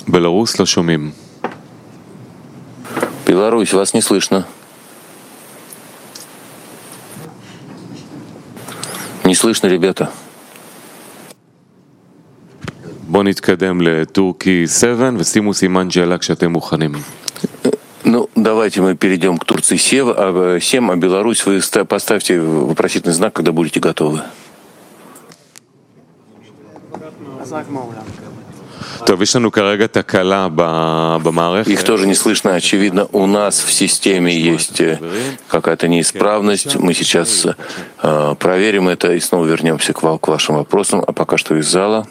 בלרוס לא שומעים. Беларусь, вас не слышно. Не слышно, ребята. בואו נתקדם לטורקי 7 ושימו סימן שאלה כשאתם מוכנים. Ну, давайте мы перейдем к Турции 7, а Беларусь вы поставьте вопросительный знак, когда будете готовы. טוב, יש לנו כרגע תקלה במערכת. Их тоже не слышно. Очевидно, у нас в системе есть какая-то неисправность. Мы сейчас проверим это и снова вернемся к вашим вопросам. А пока что из зала.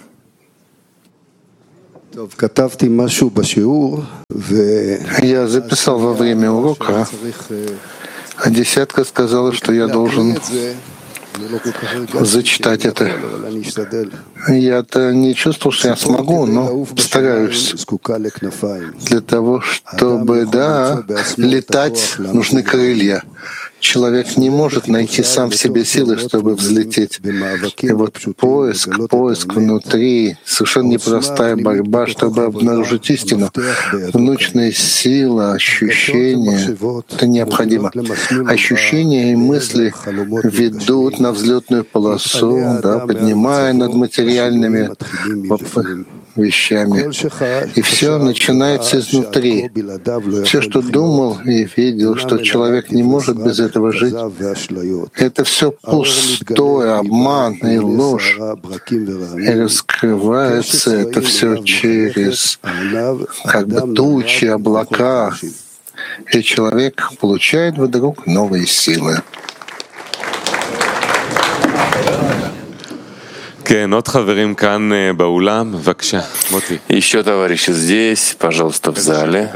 Я записал во время урока, а десятка сказала, что я должен зачитать это. Я-то не чувствовал, что я смогу, но постараюсь. Для того, чтобы, летать, нужны крылья. Человек не может найти сам в себе силы, чтобы взлететь. И вот поиск внутри, совершенно непростая борьба, чтобы обнаружить истину. Внутренняя сила, ощущения — это необходимо. Ощущения и мысли ведут на взлетную полосу, поднимая над материальными вещами. И все начинается изнутри. Все, что думал и видел, что человек не может без этого жить, это все пустое, обман и ложь. И раскрывается это все через тучи, облака. И человек получает вдруг новые силы. Еще товарищи здесь, пожалуйста, в зале.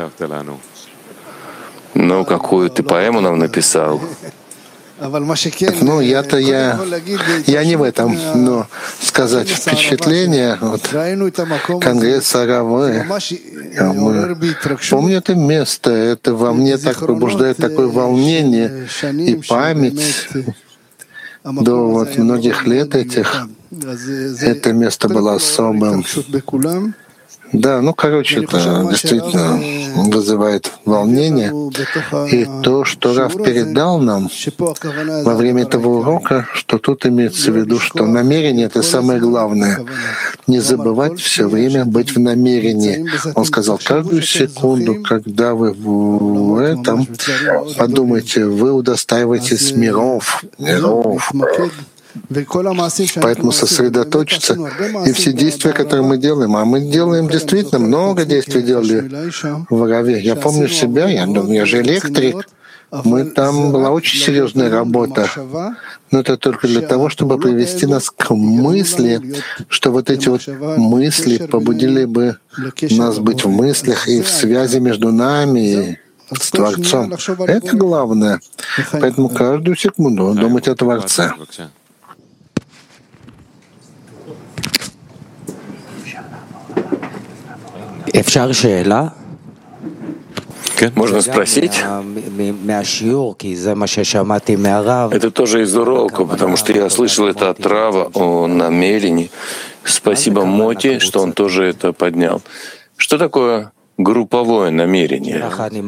Ну, какую ты поэму нам написал? Ну, я не в этом, но сказать впечатление от Конгресса Равы. Помню это место, это во мне так пробуждает такое волнение и память до многих лет этих. Это место было особым. Да, это действительно вызывает волнение. И то, что Рав передал нам во время этого урока, что тут имеется в виду, что намерение — это самое главное. Не забывать все время быть в намерении. Он сказал, каждую секунду, когда вы в этом, подумайте, вы удостаиваетесь миров. Поэтому сосредоточиться и все действия, которые мы делаем, а мы делаем действительно много действий делали в Раве. Я помню себя, я же электрик. Там была очень серьезная работа. Но это только для того, чтобы привести нас к мысли, что вот эти мысли побудили бы нас быть в мыслях и в связи между нами и с Творцом. Это главное. Поэтому каждую секунду думать о Творце. Можно спросить? Это тоже из урока, потому что я слышал это от Рава о намерении. Спасибо Моти, что он тоже это поднял. Что такое групповое намерение?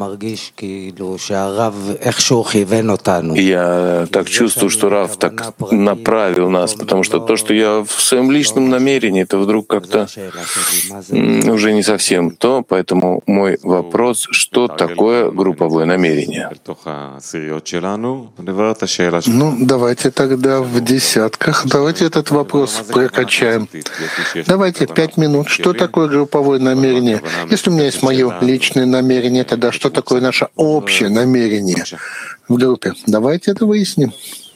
Я так чувствую, что Рав так направил нас, потому что то, что я в своем личном намерении, это вдруг как-то уже не совсем то. Поэтому мой вопрос, что такое групповое намерение? Давайте тогда в десятках. Давайте этот вопрос прокачаем. Давайте 5 минут. Что такое групповое намерение? Если у меня есть мое личное намерение, тогда что такое наше общее намерение в группе? Давайте это выясним.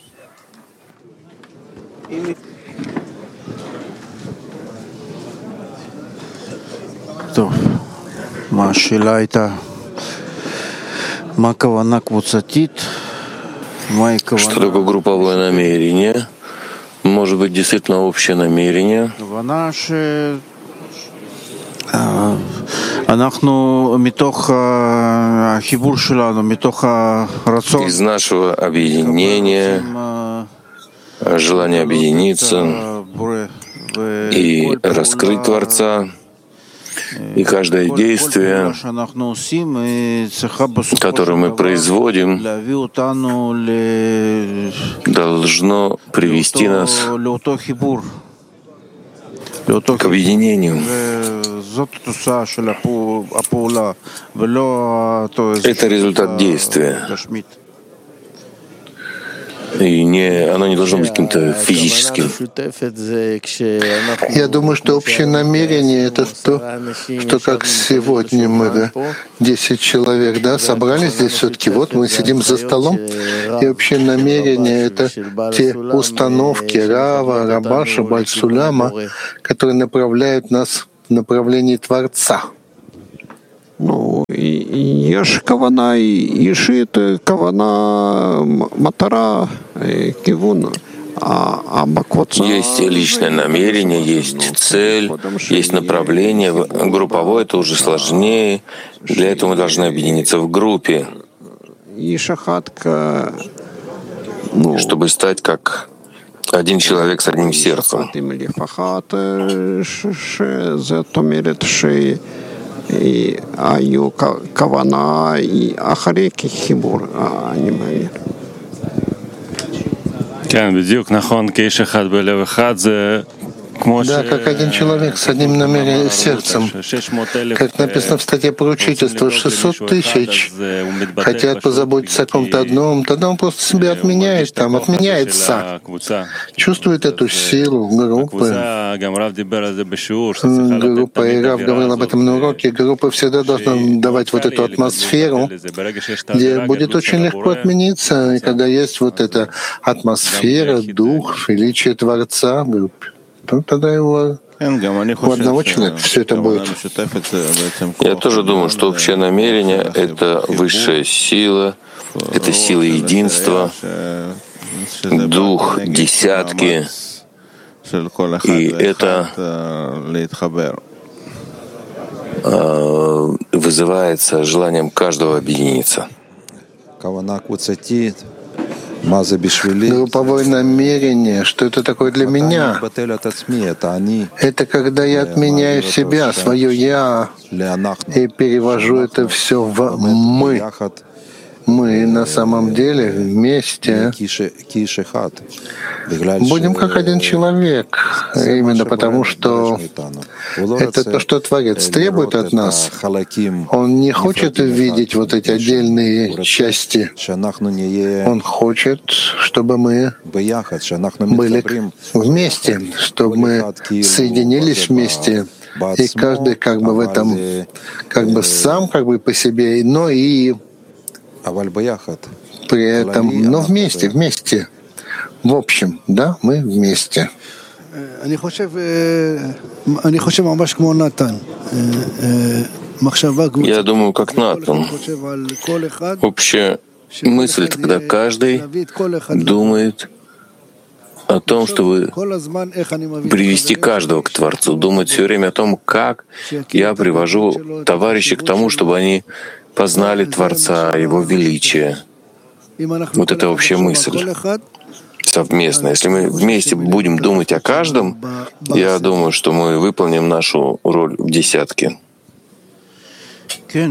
Что такое групповое намерение? Может быть, действительно общее намерение? Из нашего объединения, желания объединиться и раскрыть Творца, И каждое действие, которое мы производим, должно привести нас к объединению. Это результат действия. И оно не должно быть каким-то физическим. Я думаю, что общее намерение — это то, что как сегодня мы, 10 человек, собрались здесь все-таки. Вот мы сидим за столом, и общее намерение — это те установки Рава, Рабаша, Бальсуляма, которые направляют нас в направлении Творца. יש כוונה אישית, כוונה מטרה, כיוון. Есть личное намерение, есть цель, есть направление. Групповое — это уже сложнее. Для этого мы должны объединиться в группе, чтобы стать как один человек с одним сердцем. И היו כוונה אחרי חיבור, אני מאמין. כן, בדיוק נכון, כאיש אחד בלב אחד זה Да, как один человек с одним намерением, сердцем. Как написано в статье поручительства, 600 тысяч хотят позаботиться о ком-то одном, тогда он просто себя отменяется. Чувствует эту силу группы. Группа, и Рав говорил об этом на уроке, группа всегда должна давать вот эту атмосферу, где будет очень легко отмениться, и когда есть вот эта атмосфера, дух, величие Творца в группе, то тогда у одного человека все это будет. Я тоже думаю, что общее намерение — это высшая сила, это сила единства, дух десятки, и это вызывается желанием каждого объединиться. Групповое намерение, что это такое для меня? Это когда я отменяю себя, свое «я», и перевожу это все в «мы». Мы на самом деле вместе будем как один человек, именно потому что это то, что Творец требует от нас. Он не хочет видеть вот эти отдельные части. Он хочет, чтобы мы были вместе, чтобы мы соединились вместе, и каждый как бы в этом, как бы сам, как бы по себе, но и при этом, но вместе, в общем, мы вместе. Я думаю, как Натан. Общая мысль, когда каждый думает о том, чтобы привести каждого к Творцу, думать все время о том, как я привожу товарищей к тому, чтобы они познали Творца, Его величие. Вот это общая мысль совместно. Если мы вместе будем думать о каждом, я думаю, что мы выполним нашу роль в десятке. Да,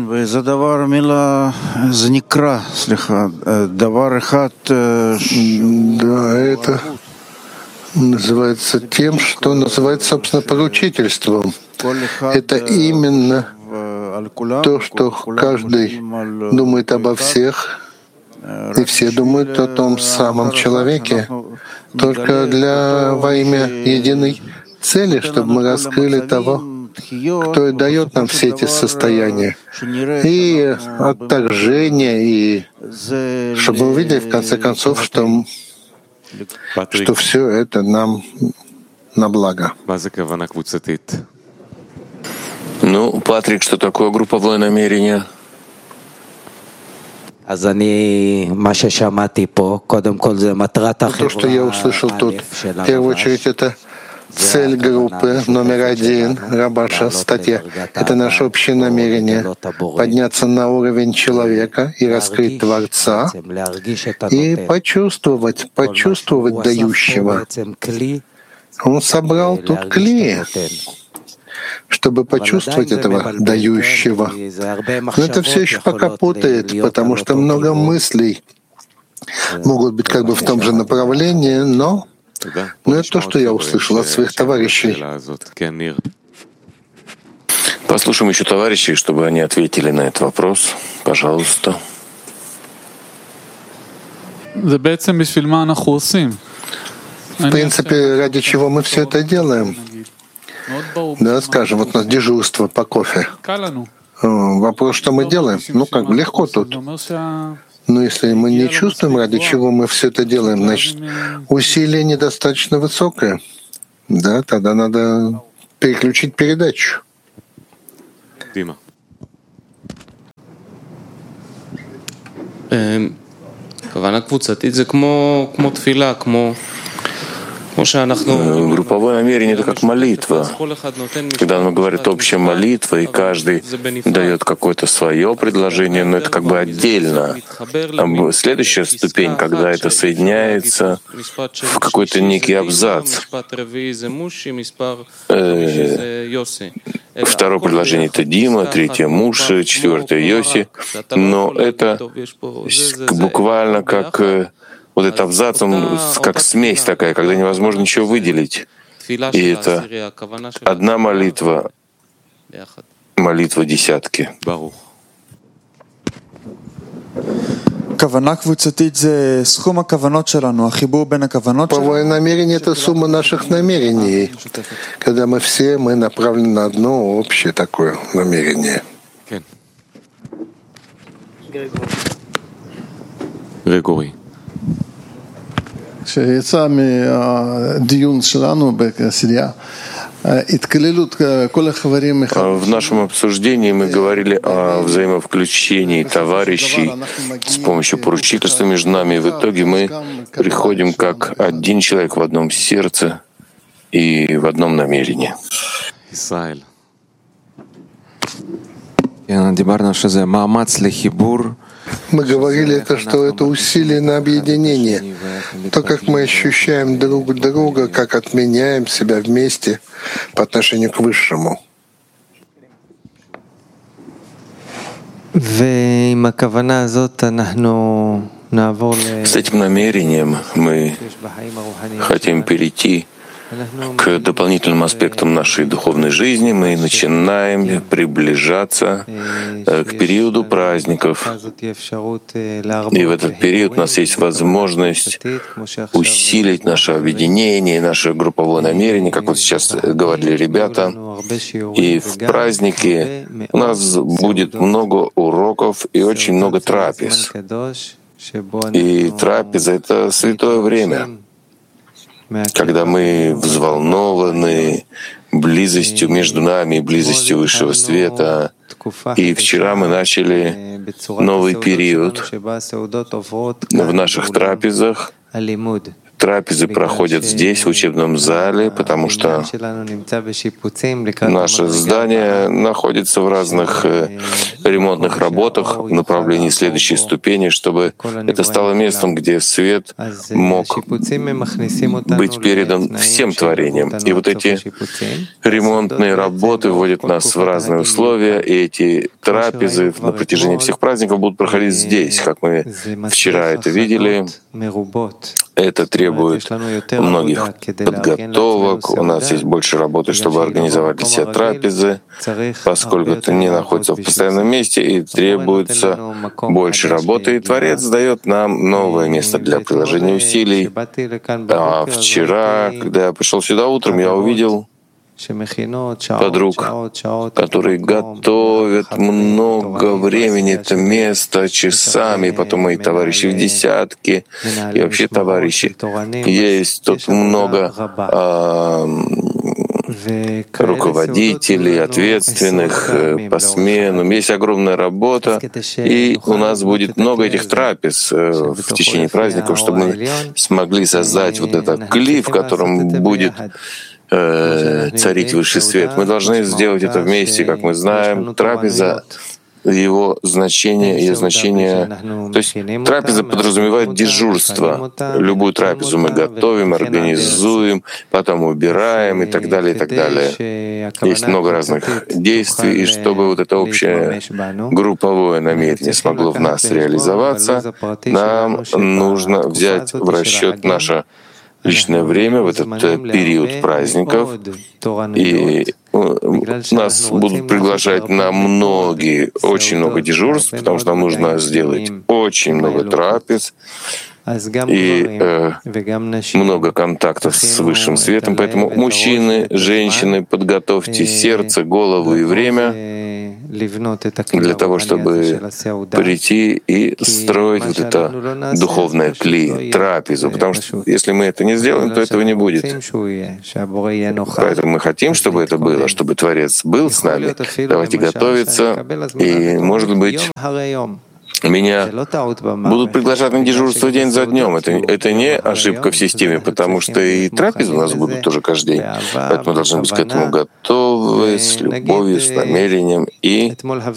это называется тем, что называется, собственно, поручительством. Это именно то, что каждый думает обо всех, и все думают о том самом человеке, только во имя единой цели, чтобы мы раскрыли того, кто и дает нам все эти состояния, и отторжение, и чтобы мы увидели, в конце концов, что все это нам на благо. Ну, Патрик, что такое групповое намерение? То, что я услышал тут, в первую очередь, это цель группы номер 1, Рабаша, статья. Это наше общее намерение — подняться на уровень человека и раскрыть Творца, и почувствовать дающего. Он собрал тут кли, чтобы почувствовать этого дающего. Но это все еще пока путает, потому что много мыслей могут быть как бы в том же направлении, но это то, что я услышал от своих товарищей. Послушаем еще товарищей, чтобы они ответили на этот вопрос. Пожалуйста. В принципе, ради чего мы все это делаем? Да, скажем, вот у нас дежурство по кофе. Вопрос, что мы делаем? Как бы легко тут. Но если мы не чувствуем, ради чего мы все это делаем, значит, усилие недостаточно высокое. Да, тогда надо переключить передачу. Дима. כוונה קבוצתית זה כמו תפילה, Групповое намерение — это как молитва. Когда оно говорит общая молитва, и каждый дает какое-то свое предложение, но это как бы отдельно. Следующая ступень, когда это соединяется в какой-то некий абзац. Второе предложение — это Дима, третье — Муша, четвертое — Йоси. Но это буквально как вот это абзацом, как смесь такая, когда невозможно ничего выделить. И это одна молитва, молитва десятки. Групповое намерение — это сумма наших намерений, когда мы направлены на одно общее такое намерение. Григорий. כשיצא מהדיון שלנו בכנסייה, התקללות כל החברים. В нашем обсуждении мы говорили о взаимовключении товарищей с помощью поручительства между нами. И в итоге мы приходим как один человек в одном сердце и в одном намерении. Исраэль. Мы говорили, что это усилие на объединение. То, как мы ощущаем друг друга, как отменяем себя вместе по отношению к Высшему. С этим намерением мы хотим перейти к дополнительным аспектам нашей духовной жизни. Мы начинаем приближаться к периоду праздников. И в этот период у нас есть возможность усилить наше объединение, наше групповое намерение, как вот сейчас говорили ребята. И в празднике у нас будет много уроков и очень много трапез. И трапеза — это святое время, когда мы взволнованы близостью между нами, близостью Высшего Света. И вчера мы начали новый период в наших трапезах. Трапезы проходят здесь, в учебном зале, потому что наше здание находится в разных ремонтных работах в направлении следующей ступени, чтобы это стало местом, где свет мог быть передан всем творениям. И вот эти ремонтные работы вводят нас в разные условия, и эти трапезы на протяжении всех праздников будут проходить здесь, как мы вчера это видели. Это требует многих подготовок. У нас есть больше работы, чтобы организовать для себя трапезы, поскольку это не находится в постоянном месте, и требуется больше работы. И Творец дает нам новое место для приложения усилий. А вчера, когда я пришел сюда утром, я увидел подруг, которые готовят много времени, это место, часами, потом мои товарищи в десятке, и вообще товарищи. Есть тут много руководителей, ответственных по сменам. Есть огромная работа, и у нас будет много этих трапез в течение праздников, чтобы мы смогли создать вот этот кли, в котором будет царить высший свет. Мы должны сделать это вместе, как мы знаем. Трапеза его значение, ее значение. То есть трапеза подразумевает дежурство. Любую трапезу мы готовим, организуем, потом убираем и так далее, и так далее. Есть много разных действий, и чтобы вот это общее групповое намерение смогло в нас реализоваться, нам нужно взять в расчет наше личное время в этот период праздников, и нас будут приглашать на очень много дежурств, потому что нам нужно сделать очень много трапез и много контактов с Высшим Светом. Поэтому мужчины, женщины, подготовьте сердце, голову и время для того, чтобы прийти и строить вот это духовное кли, трапезу. Потому что если мы это не сделаем, то этого не будет. Поэтому мы хотим, чтобы это было, чтобы Творец был с нами. Давайте готовиться, и, может быть, меня будут приглашать на дежурство день за днем. Это не ошибка в системе, потому что и трапезы у нас будут тоже каждый день. Поэтому мы должны быть к этому готовы, с любовью, с намерением. И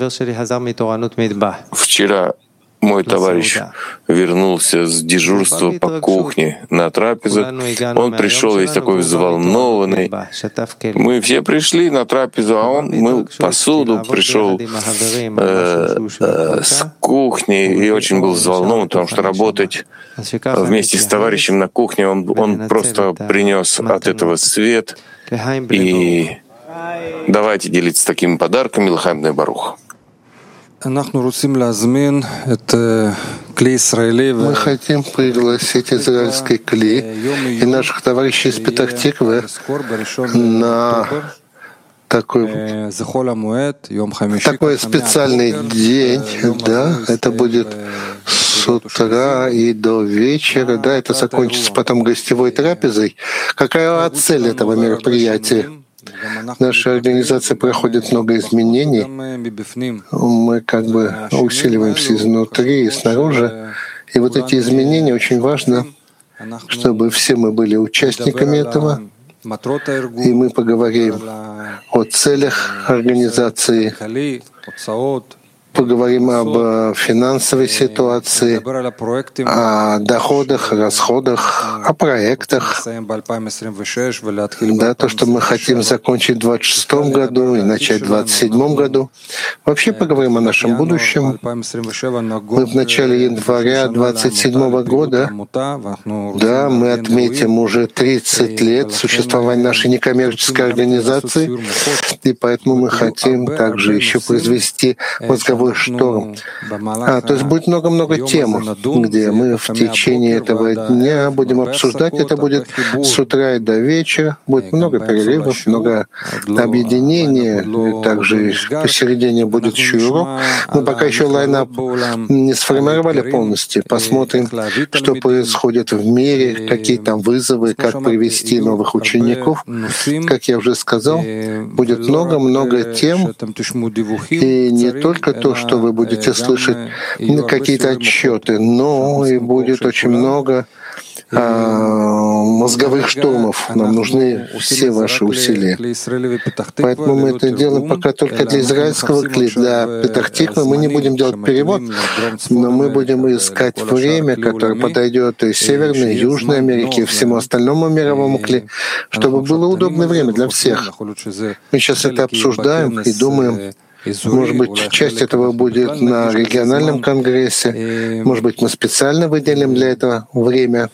вчера мой товарищ вернулся с дежурства по кухне на трапезу. Он пришел весь такой взволнованный. Мы все пришли на трапезу, а он мыл посуду, пришел с кухни и очень был взволнован, потому что работать вместе с товарищем на кухне, он просто принес от этого свет. И давайте делиться такими подарками. Лахаим бней барух. Мы хотим пригласить израильский кли и наших товарищей из Петах-Тиквы на такой специальный день, да, это будет с утра и до вечера, да, это закончится потом гостевой трапезой. Какая цель этого мероприятия? Наша организация проходит много изменений. Мы усиливаемся изнутри и снаружи. И вот эти изменения очень важно, чтобы все мы были участниками этого. И мы поговорим о целях организации, поговорим об финансовой ситуации, о доходах, расходах, о проектах. Да, то, что мы хотим закончить в 2026 году и начать в 2027 году. Вообще поговорим о нашем будущем. Мы в начале января 2027 года, да, мы отметим уже 30 лет существования нашей некоммерческой организации, и поэтому мы хотим также еще произвести мозговой шторм. То есть будет много-много тем, где мы в течение этого дня будем обсуждать. Это будет с утра и до вечера. Будет много перерывов, много объединения. Также посередине будет еще урок. Мы пока еще лайнап не сформировали полностью. Посмотрим, что происходит в мире, какие там вызовы, как привести новых учеников. Как я уже сказал, будет много-много тем. И не только то, что вы будете слышать какие-то отчеты, но и будет очень много мозговых штурмов. Нам нужны все ваши усилия. Поэтому мы это делаем пока только для израильского кли. Для Петах-Тиквы мы не будем делать перевод, но мы будем искать время, которое подойдет и Северной, и Южной Америке, и всему остальному мировому кли, чтобы было удобное время для всех. Мы сейчас это обсуждаем и думаем, может быть, часть этого будет на региональном конгрессе. Может быть, мы специально выделим для этого время.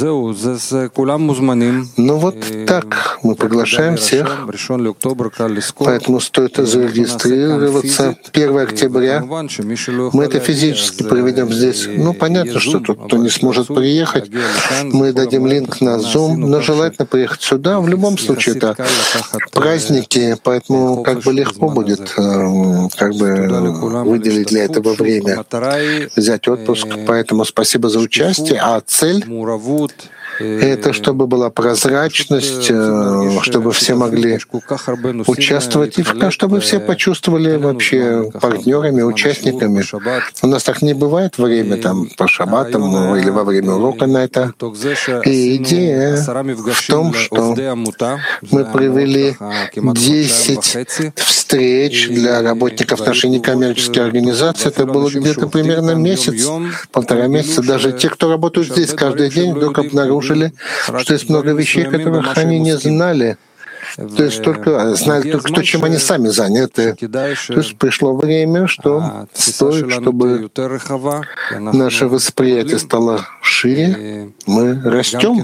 Ну вот так, мы приглашаем всех. Поэтому стоит зарегистрироваться 1 октября. Мы это физически проведем здесь. Ну, понятно, что тут кто не сможет приехать. Мы дадим линк на Zoom, но желательно приехать сюда. В любом случае, это праздники, поэтому легко будет выделить для этого время, взять отпуск. Поэтому спасибо за участие. А цель — это чтобы была прозрачность, чтобы все могли участвовать, и чтобы все почувствовали вообще партнерами, участниками. У нас так не бывает время по шаббатам или во время урока на это. И идея в том, что мы провели 10 встреч встреч для работников нашей некоммерческой организации. Это было где-то примерно месяц, полтора месяца. Даже те, кто работают здесь каждый день, вдруг обнаружили, что есть много вещей, которых они не знали. То есть только знают только то, чем они сами заняты. То есть пришло время, что стоит, чтобы наше восприятие стало шире, мы растем.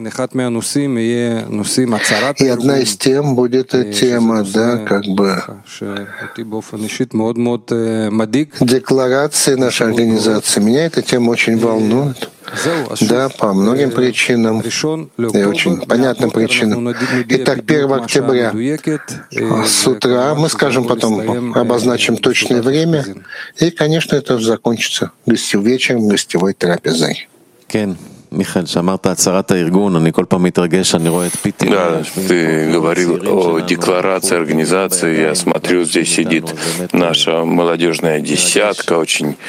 И одна из тем будет тема, да, как бы декларации нашей организации. Меня эта тема очень волнует. Да, по многим причинам и очень понятным причинам. Итак, 1 октября с утра, мы скажем потом, обозначим точное время, и, конечно, это закончится вечером гостевой трапезой. Да, ты говорил о декларации организации. Я смотрю, здесь сидит наша молодежная десятка, очень